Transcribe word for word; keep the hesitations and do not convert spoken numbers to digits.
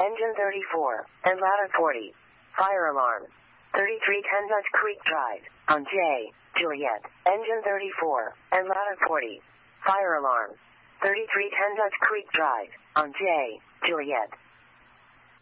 Engine thirty-four, and ladder forty. Fire alarm. thirty-three ten Dutch Creek Drive, on J, Juliet. Engine thirty-four, and ladder forty. Fire alarm. thirty-three ten Dutch Creek Drive, on J, Juliet.